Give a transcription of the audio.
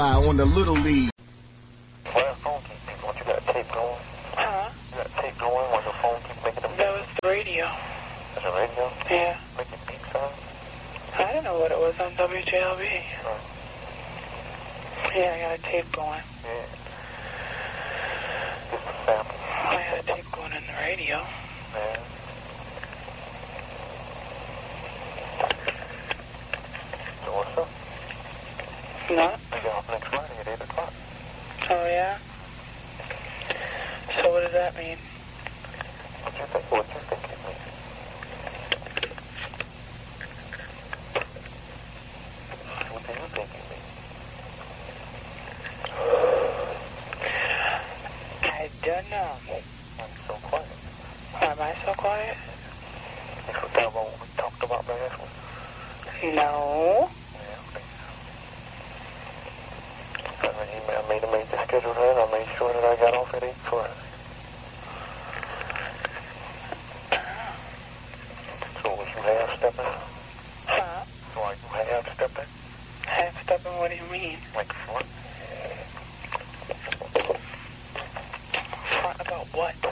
On the Little League. Why the phone keep beeping? What, you got a tape going? Huh? You got a tape going while your phone keeps making them beep? That was the radio. That's a radio? Yeah. Making beep sounds? I didn't know what it was on WJLB. Oh. Yeah, I got a tape going. Yeah. Just a sample. I had a tape going in the radio. Yeah. So what's up? No? I get off next Friday at 8 o'clock. Oh, yeah? So what does that mean? What you think it means? What do you think it means? I don't know. I'm so quiet. Why am I so quiet? You forgot about what we talked about last week? No. I made the schedule then. I made sure that I got off at 8 Friday. So was you half-stepping? Huh? So are you half-stepping? Half-stepping, what do you mean? Like front? Front about what?